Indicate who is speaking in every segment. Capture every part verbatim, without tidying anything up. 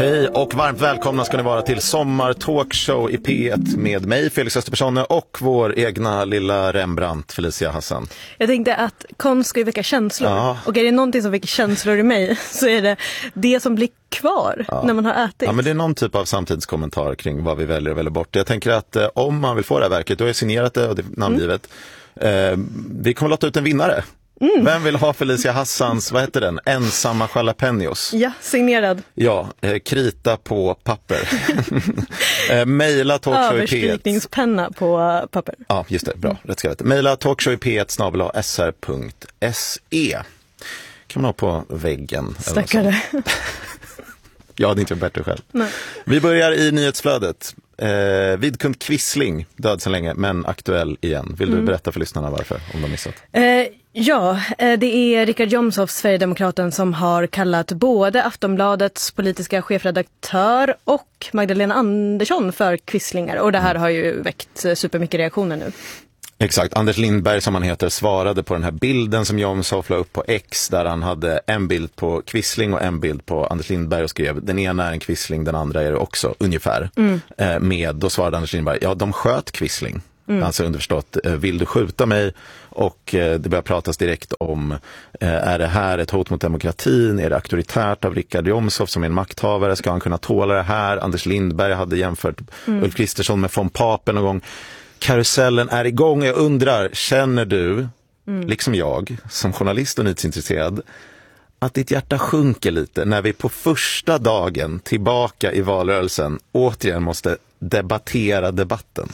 Speaker 1: Hej och varmt välkomna ska ni vara till Sommar Talkshow i P ett med mig, Felix Österpersonne, och vår egna lilla Rembrandt, Felicia Hassan.
Speaker 2: Jag tänkte att konst ska ju väcka känslor. Ja. Och är det någonting som väcker känslor i mig så är det det som blir kvar ja. när man har ätit.
Speaker 1: Ja, men det är någon typ av samtidskommentar kring vad vi väljer och väljer bort. Jag tänker att eh, om man vill få det här verket, då är signerat det och det är namngivet. Mm. Eh, vi kommer låta ut en vinnare. Mm. Vem vill ha Felicia Hassans, vad heter den? Ensamma jalapenos.
Speaker 2: Ja, signerad.
Speaker 1: Ja, eh, krita på papper. eh, Maila talkshow i P ett.
Speaker 2: Överstrykningspenna på papper.
Speaker 1: Ja, just det, bra. Rätt skrivet. Maila talkshow i P ett snabel-a s r punkt se. Kan man ha på väggen.
Speaker 2: Stackare.
Speaker 1: Jag hade inte varit bättre själv.
Speaker 2: Nej.
Speaker 1: Vi börjar i nyhetsflödet. Eh, Vidkun Quisling, död sedan länge, men aktuell igen. Vill du mm. berätta för lyssnarna varför, om de missat?
Speaker 2: Eh, ja, det är Richard Jomshof, Sverigedemokraten, som har kallat både Aftonbladets politiska chefredaktör och Magdalena Andersson för quislingar. Och det här har ju väckt supermycket reaktioner nu.
Speaker 1: Exakt, Anders Lindberg som han heter svarade på den här bilden som Jomshof la upp på X, där han hade en bild på Quisling och en bild på Anders Lindberg och skrev den ena är en Quisling, den andra är det också, ungefär. Mm. Eh, med, då svarade Anders Lindberg, ja de sköt Quisling. Mm. Alltså underförstått, eh, vill du skjuta mig? Och eh, det börjar pratas direkt om, eh, är det här ett hot mot demokratin? Är det auktoritärt av Richard Jomshof som är en makthavare? Ska han kunna tåla det här? Anders Lindberg hade jämfört mm. Ulf Kristersson med von Papen någon gång. Karusellen är igång. Jag undrar, känner du, mm. liksom jag, som journalist och nyhetsintresserad, att ditt hjärta sjunker lite när vi på första dagen tillbaka i valrörelsen återigen måste debattera debatten?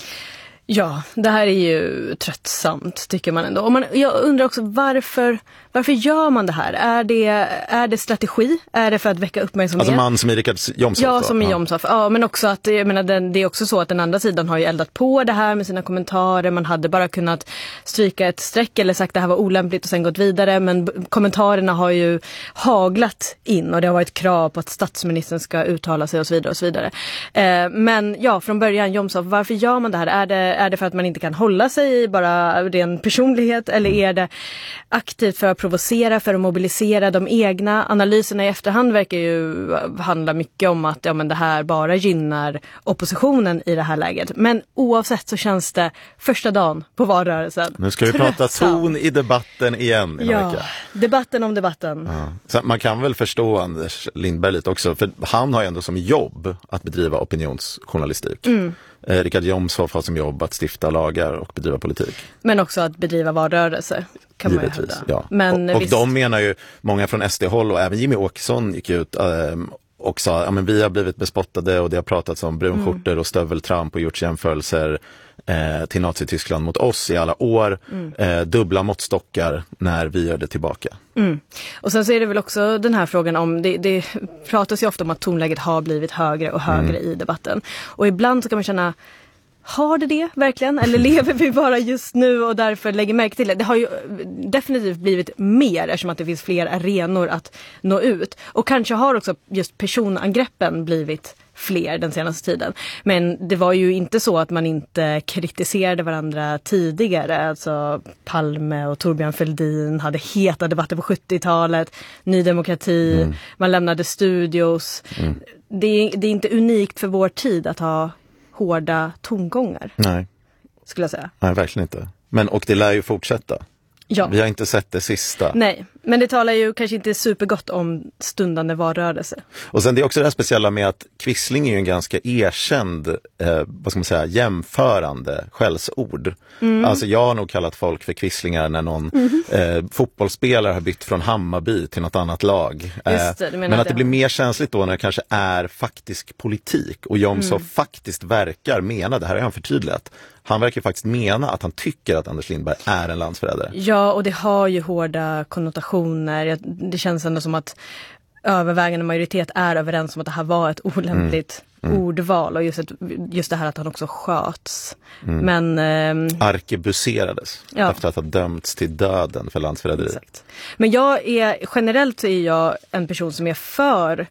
Speaker 2: Ja, det här är ju tröttsamt tycker man ändå. Och man, jag undrar också varför, varför gör man det här? Är det, är det strategi? Är det för att väcka uppmärksamhet?
Speaker 1: Alltså man som i Richard Jomshof?
Speaker 2: Ja, som i ja. Jomshof. Ja, men också att jag menar, den, det är också så att den andra sidan har ju eldat på det här med sina kommentarer. Man hade bara kunnat stryka ett streck eller sagt att det här var olämpligt och sen gått vidare. Men kommentarerna har ju haglat in och det har varit krav på att statsministern ska uttala sig och så vidare och så vidare. Eh, men ja, från början Jomshof, varför gör man det här? Är det Är det för att man inte kan hålla sig i bara ren personlighet, eller är det aktivt för att provocera, för att mobilisera de egna? Analyserna i efterhand verkar ju handla mycket om att ja, men det här bara gynnar oppositionen i det här läget. Men oavsett så känns det första dagen på valrörelsen.
Speaker 1: Nu ska vi tröttsamt prata ton i debatten igen.
Speaker 2: Ja, vecka. debatten om debatten.
Speaker 1: Ja. Så man kan väl förstå Anders Lindberg lite också, för han har ju ändå som jobb att bedriva opinionsjournalistik. Mm. Eh, Richard Jomshof har som jobb att stifta lagar och bedriva politik.
Speaker 2: Men också att bedriva valrörelse, kan man ju hävda.
Speaker 1: Ja.
Speaker 2: Men
Speaker 1: och och
Speaker 2: visst...
Speaker 1: de menar ju, många från S D-håll och även Jimmy Åkesson gick ut eh, och sa, ja men vi har blivit bespottade och det har pratats om brunskjortor mm. och stöveltramp och gjorts jämförelser eh, till Nazityskland mot oss i alla år. Mm. Eh, dubbla måttstockar när vi gör det tillbaka.
Speaker 2: Mm. Och sen så är det väl också den här frågan om, det, det pratas ju ofta om att tonläget har blivit högre och högre mm. i debatten. Och ibland så kan man känna, har det det verkligen? Eller lever vi bara just nu och därför lägger märke till det? Det har ju definitivt blivit mer eftersom att det finns fler arenor att nå ut. Och kanske har också just personangreppen blivit fler den senaste tiden. Men det var ju inte så att man inte kritiserade varandra tidigare. Alltså Palme och Torbjörn Fälldin hade heta debatter på sjuttiotalet. Ny demokrati, mm. man lämnade studios. Mm. Det, är, det är inte unikt för vår tid att ha hårda tongångar.
Speaker 1: Nej.
Speaker 2: Skulle jag säga.
Speaker 1: Nej, verkligen inte. Men, och det lär ju fortsätta.
Speaker 2: Ja.
Speaker 1: Vi har inte sett det sista.
Speaker 2: Nej, men det talar ju kanske inte supergott om stundande valrörelse.
Speaker 1: Och sen det är också det här speciella med att Quisling är ju en ganska erkänd, eh, vad ska man säga, jämförande skällsord. Mm. Alltså jag har nog kallat folk för quislingar när någon mm. eh, fotbollsspelare har bytt från Hammarby till något annat lag. Eh, Just det, men att det. det blir mer känsligt då när det kanske är faktisk politik. Och Jomshof mm. faktiskt verkar mena, det här har han förtydligat, han verkar faktiskt mena att han tycker att Anders Lindberg är en landsförrädare.
Speaker 2: Ja, och det har ju hårda konnotationer. Det känns ändå som att övervägande majoritet är överens om att det här var ett olämpligt mm. Mm. ordval. Och just, ett, just det här att han också sköts. Mm. Men, ähm,
Speaker 1: arkebuserades ja. efter att ha dömts till döden för landsförräderi.
Speaker 2: Exakt. Men jag är, generellt så är jag en person som är för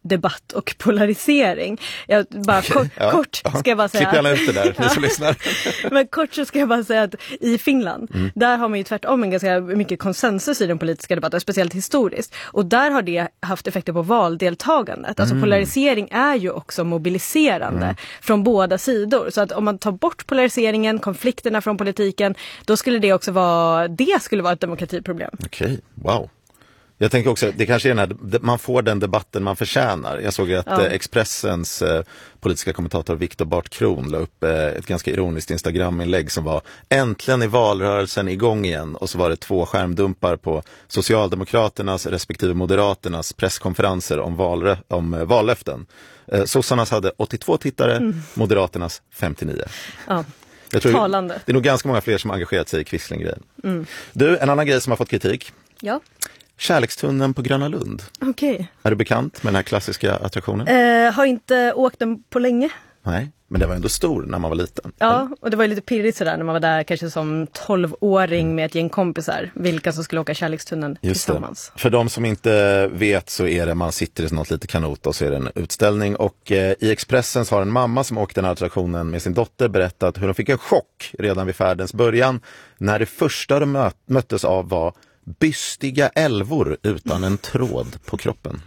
Speaker 2: debatt och polarisering. Jag bara
Speaker 1: okay.
Speaker 2: kort,
Speaker 1: ja.
Speaker 2: kort ska jag bara säga.
Speaker 1: Klipp gärna ut det där, ni som lyssnar.
Speaker 2: Men kort så ska jag bara säga att i Finland, mm. där har man ju tvärtom en ganska mycket konsensus i den politiska debatten, speciellt historiskt. Och där har det haft effekter på valdeltagandet. Alltså mm. polarisering är ju också mobiliserande mm. från båda sidor. Så att om man tar bort polariseringen, konflikterna från politiken, då skulle det också vara, det skulle vara ett demokratiproblem.
Speaker 1: Okej, okay. Wow. Jag tänker också, det kanske är den här, man får den debatten man förtjänar. Jag såg att ja. eh, Expressens eh, politiska kommentator Viktor Bart Kron la upp eh, ett ganska ironiskt Instagram-inlägg som var äntligen i valrörelsen igång igen. Och så var det två skärmdumpar på Socialdemokraternas respektive Moderaternas presskonferenser om, valrö- om eh, vallöften. Eh, Sossarnas hade åttiotvå tittare, mm. Moderaternas femtionio.
Speaker 2: Ja.
Speaker 1: Jag tror
Speaker 2: Talande.
Speaker 1: Det är nog ganska många fler som har engagerat sig i Quisling-grejen. Mm. Du, en annan grej som har fått kritik.
Speaker 2: Ja.
Speaker 1: Kärlekstunneln på Gröna Lund.
Speaker 2: Okej. Okay.
Speaker 1: Är du bekant med den här klassiska attraktionen?
Speaker 2: Eh, har inte åkt den på länge.
Speaker 1: Nej, men det var ändå stor när man var liten.
Speaker 2: Ja, och det var ju lite pirrigt sådär när man var där kanske som tolvåring mm. med ett gäng kompisar. Vilka som skulle åka Kärlekstunneln
Speaker 1: Just
Speaker 2: tillsammans.
Speaker 1: Det. För de som inte vet så är det, man sitter i något lite kanot och så är det en utställning. Och eh, i Expressen så har en mamma som åkte den här attraktionen med sin dotter berättat hur de fick en chock redan vid färdens början. När det första de mö- möttes av var bystiga älvor utan en tråd på kroppen.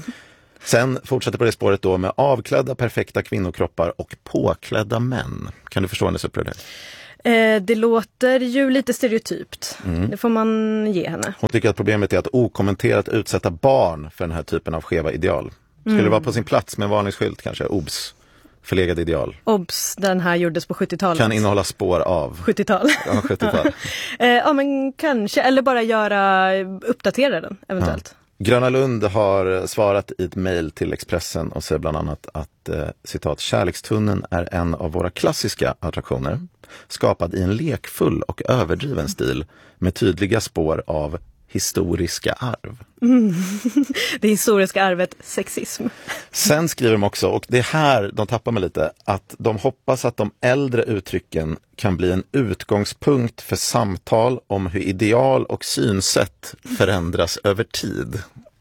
Speaker 1: Sen fortsätter på det spåret då med avklädda perfekta kvinnokroppar och påklädda män. Kan du förstå hennes upprördhet?
Speaker 2: Eh, det låter ju lite stereotypt. Mm. Det får man ge henne.
Speaker 1: Hon tycker att problemet är att okommenterat utsätta barn för den här typen av skeva ideal. Skulle mm. det vara på sin plats med en varningsskylt kanske? Obs! Förlegade ideal.
Speaker 2: Obs, den här gjordes på sjuttiotalet.
Speaker 1: Kan innehålla spår av.
Speaker 2: sjuttiotal.
Speaker 1: Ja, sjuttiotal.
Speaker 2: eh, ja, men kanske. Eller bara göra, uppdatera den eventuellt.
Speaker 1: Ja. Gröna Lund har svarat i ett mejl till Expressen och säger bland annat att eh, citat, Kärlekstunneln är en av våra klassiska attraktioner. Skapad i en lekfull och överdriven stil med tydliga spår av historiska arv.
Speaker 2: Mm. Det historiska arvet sexism.
Speaker 1: Sen skriver de också, och det är här de tappar mig lite, att de hoppas att de äldre uttrycken kan bli en utgångspunkt för samtal om hur ideal och synsätt förändras över tid.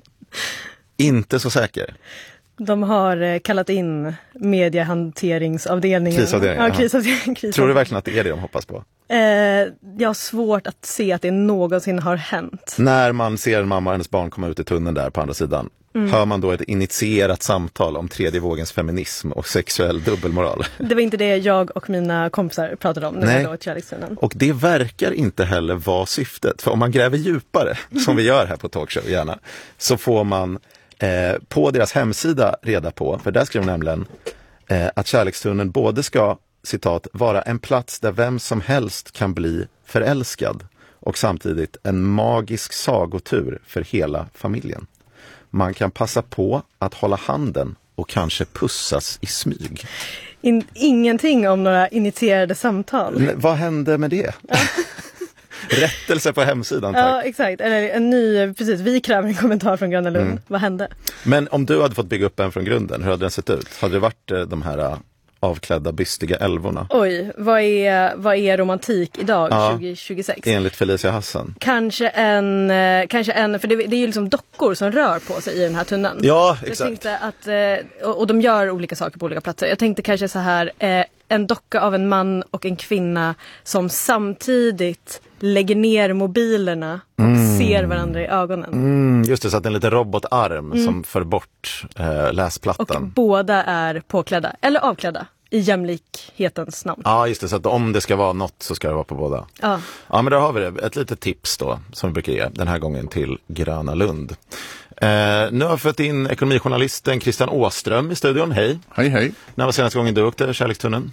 Speaker 1: Inte så säker.
Speaker 2: De har kallat in mediehanteringsavdelningen.
Speaker 1: Krisavdelningen.
Speaker 2: Ja, krisavdelningen. Krisavdelningen.
Speaker 1: Tror du verkligen att det är det de hoppas på?
Speaker 2: Eh, jag har svårt att se att det någonsin har hänt.
Speaker 1: När man ser en mamma och hennes barn komma ut i tunneln där på andra sidan, mm. hör man då ett initierat samtal om tredje vågens feminism och sexuell dubbelmoral? Det
Speaker 2: var inte det jag och mina kompisar pratade om när jag var åt Kärlekstunneln.
Speaker 1: Och det verkar inte heller vara syftet. För om man gräver djupare, som vi gör här på Talkshow gärna, så får man eh, på deras hemsida reda på, för där skriver de nämligen eh, att Kärlekstunneln både ska citat, vara en plats där vem som helst kan bli förälskad och samtidigt en magisk sagotur för hela familjen. Man kan passa på att hålla handen och kanske pussas i smyg.
Speaker 2: In, ingenting om några initierade samtal.
Speaker 1: N- vad hände med det? Ja. Rättelse på hemsidan, tack.
Speaker 2: Ja, exakt. Eller en ny, precis, vi kräver en kommentar från Gröna Lund. Mm. Vad hände?
Speaker 1: Men om du hade fått bygga upp en från grunden, hur hade den sett ut? Hade det varit de här avklädda bystiga älvorna?
Speaker 2: Oj, vad är, vad är romantik idag, ja, tjugo tjugosex?
Speaker 1: Enligt Felicia Hassan.
Speaker 2: Kanske en, kanske en för det, det är ju liksom dockor som rör på sig i den här tunneln.
Speaker 1: Ja, exakt.
Speaker 2: Jag tänkte att, och, och de gör olika saker på olika platser. Jag tänkte kanske så här, en docka av en man och en kvinna som samtidigt lägger ner mobilerna och mm. ser varandra i ögonen.
Speaker 1: Mm, just det, så att det är en liten robotarm mm. som för bort eh, läsplattan.
Speaker 2: Och båda är påklädda, eller avklädda, i jämlikhetens namn.
Speaker 1: Ja, just det, så att om det ska vara något så ska det vara på båda.
Speaker 2: Ja.
Speaker 1: Ja, men där har vi det. Ett litet tips då, som vi brukar ge den här gången till Gröna Lund. Eh, nu har jag fått in ekonomijournalisten Christian Åström i studion. Hej.
Speaker 3: Hej, hej.
Speaker 1: När var senaste gången du åkte Kärlekstunneln?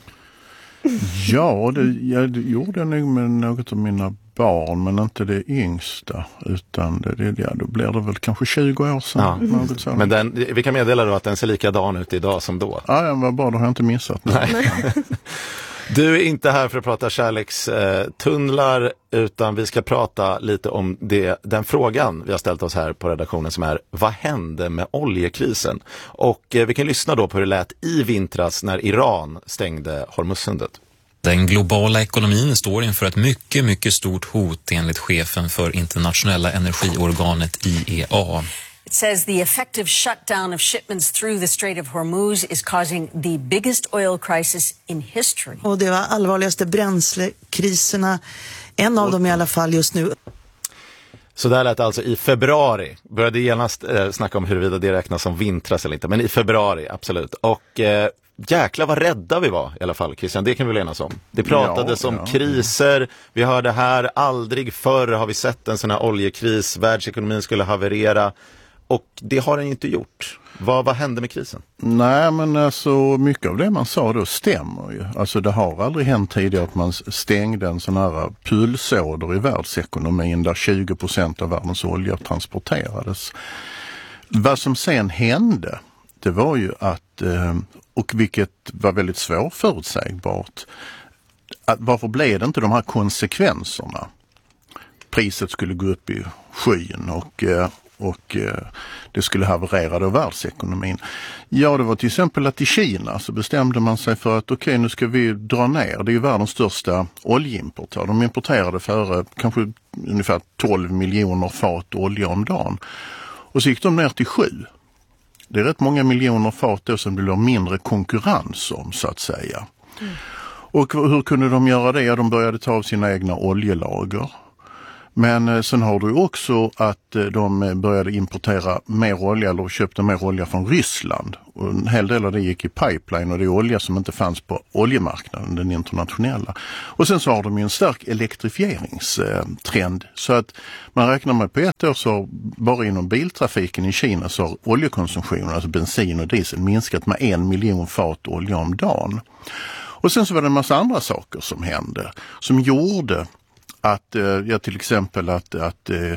Speaker 3: Ja, det, jag gjorde nog med något av mina barn, men inte det yngsta, utan det, det, ja, då blir det väl kanske tjugo år sedan. Ja. Något sånt.
Speaker 1: Men den, vi kan meddela då att den ser likadan ut idag som då.
Speaker 3: Ja, jag var bra, då har jag inte missat.
Speaker 1: Nej. Du är inte här för att prata kärlekstunnlar, utan vi ska prata lite om det, den frågan vi har ställt oss här på redaktionen, som är: vad hände med oljekrisen? Och eh, vi kan lyssna då på hur det lät i vintras när Iran stängde Hormuzsundet.
Speaker 4: Den globala ekonomin står inför ett mycket, mycket stort hot enligt chefen för internationella energiorganet I E A.
Speaker 5: It says the effective shutdown of shipments through the Strait of Hormuz is causing the biggest oil crisis in history.
Speaker 6: Och det var allvarligaste bränslekriserna, en av dem i alla fall just nu.
Speaker 1: Så där lät alltså i februari. Började genast eh, snacka om huruvida det räknas som vintras eller inte. Men i februari, absolut. Och eh, jäkla vad rädda vi var i alla fall, Christian. Det kan vi enas om. Det pratades ja, om ja. kriser. Vi hörde här, aldrig förr har vi sett en sån här oljekris. Världsekonomin skulle haverera. Och det har den inte gjort. Vad, vad hände med krisen?
Speaker 3: Nej, men alltså mycket av det man sa då stämmer ju. Alltså det har aldrig hänt tidigare att man stängde en sån här pulsåder i världsekonomin där tjugo procent av världens olja transporterades. Vad som sen hände, det var ju att, och vilket var väldigt svårförutsägbart, att varför blev det inte de här konsekvenserna? Priset skulle gå upp i skyn och och eh, det skulle haverera då världsekonomin. Ja, det var till exempel att i Kina så bestämde man sig för att okej, okay, nu ska vi dra ner. Det är ju världens största oljeimportör. De importerade före kanske ungefär tolv miljoner fat olja om dagen. Och så gick de ner till sju. Det är rätt många miljoner fat då som det blir mindre konkurrens om, så att säga. Mm. Och hur kunde de göra det? Ja, de började ta av sina egna oljelager. Men sen har du också att de började importera mer olja eller köpte mer olja från Ryssland. Och en hel del av det gick i pipeline och det är olja som inte fanns på oljemarknaden, den internationella. Och sen så har de ju en stark elektrifieringstrend. Så att man räknar med på ett år så bara inom biltrafiken i Kina så har oljekonsumtionen, alltså bensin och diesel, minskat med en miljon fat olja om dagen. Och sen så var det en massa andra saker som hände som gjorde att, ja, till exempel att, att eh,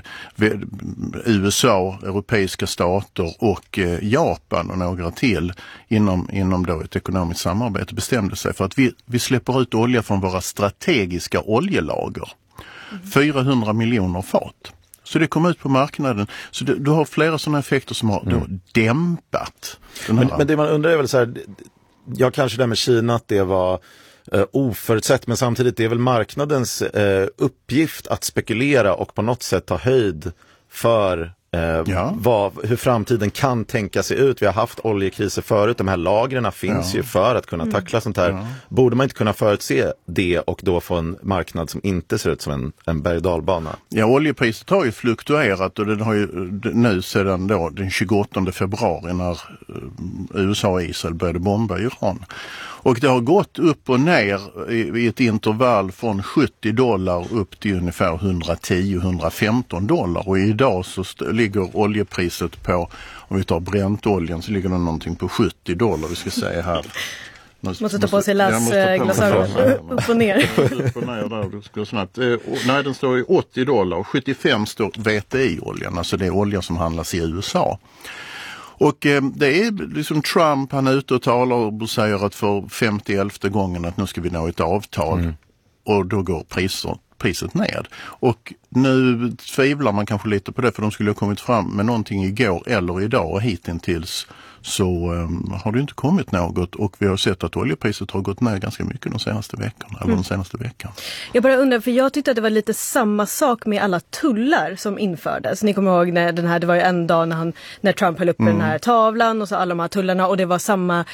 Speaker 3: U S A, europeiska stater och eh, Japan och några till inom, inom då ett ekonomiskt samarbete bestämde sig för att vi, vi släpper ut olja från våra strategiska oljelager. Mm. fyrahundra miljoner fat. Så det kom ut på marknaden. Så det, du har flera sådana effekter som har mm. då dämpat den här.
Speaker 1: Men, men det man undrar är väl så här, ja, kanske det med Kina att det var Uh, oförutsett, men samtidigt är väl marknadens uh, uppgift att spekulera och på något sätt ta höjd för uh, ja. vad, hur framtiden kan tänka sig ut. Vi har haft oljekriser förut, de här lagren finns ja. ju för att kunna tackla sånt här. Ja. Borde man inte kunna förutse det och då få en marknad som inte ser ut som en, en berg- och dalbana?
Speaker 3: Ja, oljepriset har ju fluktuerat och den har ju nu sedan då den tjugoåttonde februari när U S A och Israel började bomba Iran. Och det har gått upp och ner i, i ett intervall från sjuttio dollar upp till ungefär etthundratio till etthundrafemton dollar. Och idag så st- ligger oljepriset på, om vi tar bräntoljan så ligger det någonting på sjuttio dollar, vi ska säga här.
Speaker 2: Måste, måste ta på sig glasögon. Upp och ner.
Speaker 3: Upp och ner där, det går snabbt. Eh, nej, den står i åttio dollar och sjuttiofem står V T I-oljan, alltså det är olja som handlas i U S A. Och eh, det är liksom Trump, han är ute och talar och säger att för femtioelfte gången att nu ska vi nå ett avtal mm. och då går priser, priset ned. Och nu tvivlar man kanske lite på det för de skulle ha kommit fram med någonting igår eller idag och hittills så um, har det inte kommit något och vi har sett att oljepriset har gått ner ganska mycket de senaste veckorna, eller mm. den senaste veckan.
Speaker 2: Jag bara undrar, för jag tyckte att det var lite samma sak med alla tullar som infördes. Ni kommer ihåg när den här, det var ju en dag när, han, när Trump höll upp mm. den här tavlan och så alla de här tullarna och det var samma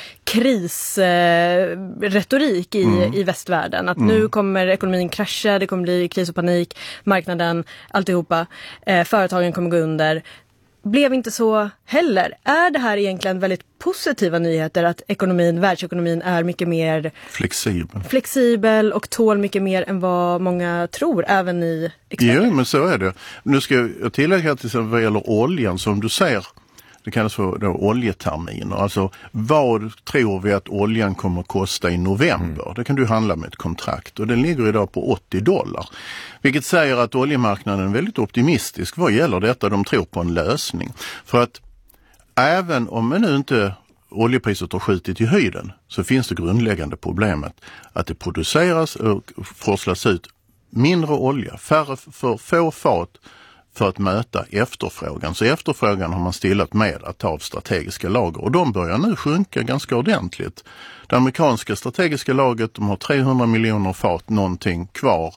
Speaker 2: krisretorik eh, i, mm. i västvärlden. Att mm. nu kommer ekonomin krascha, det kommer bli kris och panik, marknaden, alltihopa, eh, företagen kommer gå under. Blev inte så heller. Är det här egentligen väldigt positiva nyheter att ekonomin, världsekonomin är mycket mer
Speaker 3: flexibel,
Speaker 2: flexibel och tål mycket mer än vad många tror, även i experter?
Speaker 3: Ja, men så är det. Nu ska jag tillägga till exempel vad gäller oljan som du ser. Det kallas för då oljeterminer. Alltså vad tror vi att oljan kommer att kosta i november? Mm. Det kan du handla med ett kontrakt och den ligger idag på åttio dollar. Vilket säger att oljemarknaden är väldigt optimistisk vad gäller detta. De tror på en lösning. För att även om nu inte oljepriset har skjutit i höjden så finns det grundläggande problemet att det produceras och forslas ut mindre olja, färre för få fat för att möta efterfrågan. Så efterfrågan har man stillat med att ta av strategiska lager. Och de börjar nu sjunka ganska ordentligt. Det amerikanska strategiska lagret, de har trehundra miljoner fat någonting kvar.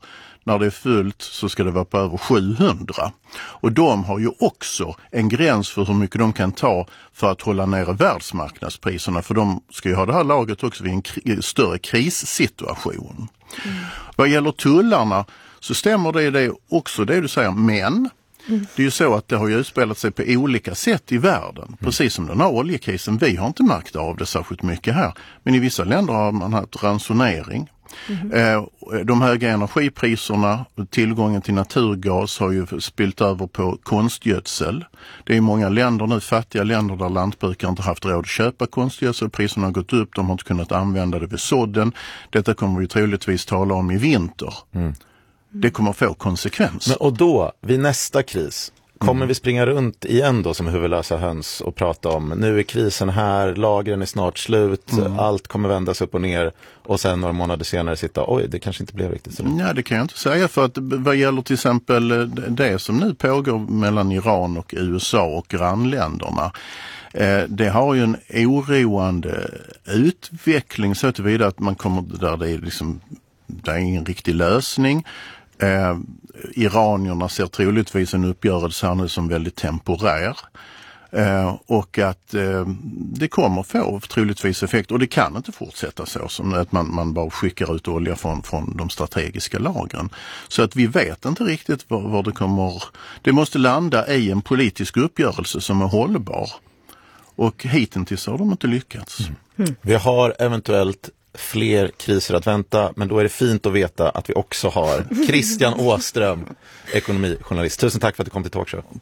Speaker 3: när det är fullt så ska det vara på över sjuhundra. Och de har ju också en gräns för hur mycket de kan ta för att hålla nere världsmarknadspriserna. För de ska ju ha det här lagret också vid en kri- större krissituation. Mm. Vad gäller tullarna så stämmer det, det också det du säger, men mm. det är ju så att det har ju utspelat sig på olika sätt i världen. Mm. Precis som den här oljekrisen, vi har inte märkt av det särskilt mycket här. Men i vissa länder har man haft ransonering. Mm. Eh, de höga energipriserna, tillgången till naturgas har ju spilt över på konstgödsel. Det är många länder nu, fattiga länder där lantbrukare inte haft råd att köpa konstgödsel. Priserna har gått upp, de har inte kunnat använda det vid sådden. Detta kommer vi troligtvis tala om i vinter. Mm. Det kommer få konsekvenser.
Speaker 1: Men och då, vid nästa kris, kommer mm. vi springa runt igen då som huvudlösa höns och prata om nu är krisen här, lagren är snart slut, mm. allt kommer vändas upp och ner och sen några månader senare sitta, oj det kanske inte blev riktigt så.
Speaker 3: Nej, det kan jag inte säga, för att vad gäller till exempel det som nu pågår mellan Iran och U S A och grannländerna, eh, det har ju en oroande utveckling så tillvida att man kommer där det är liksom, det är ingen riktig lösning. Eh, iranierna ser troligtvis en uppgörelse här nu som väldigt temporär eh, och att eh, det kommer få troligtvis effekt, och det kan inte fortsätta så som att man, man bara skickar ut olja från, från de strategiska lagren. Så att vi vet inte riktigt var, var det kommer, det måste landa i en politisk uppgörelse som är hållbar, och hittills har de inte lyckats.
Speaker 1: Mm. Mm. Vi har eventuellt fler kriser att vänta, men då är det fint att veta att vi också har Christian Åström, ekonomijournalist. Tusen tack för att du kom till Talkshow.